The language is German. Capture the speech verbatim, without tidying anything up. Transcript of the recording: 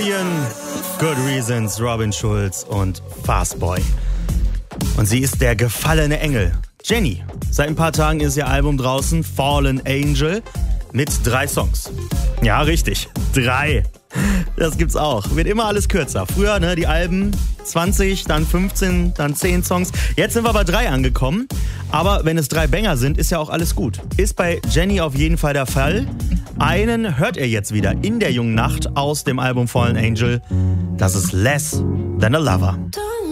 Million Good Reasons, Robin Schulz und Fastboy. Und sie ist der gefallene Engel, Jenny. Seit ein paar Tagen ist ihr Album draußen, Fallen Angel, mit drei Songs. Ja, richtig, drei. Das gibt's auch. Wird immer alles kürzer. Früher, ne, die Alben zwanzig, dann fünfzehn, dann zehn Songs. Jetzt sind wir bei drei angekommen. Aber wenn es drei Banger sind, ist ja auch alles gut. Ist bei Jenny auf jeden Fall der Fall. Einen hört ihr jetzt wieder in der jungen Nacht aus dem Album Fallen Angel. Das ist Less Than a Lover.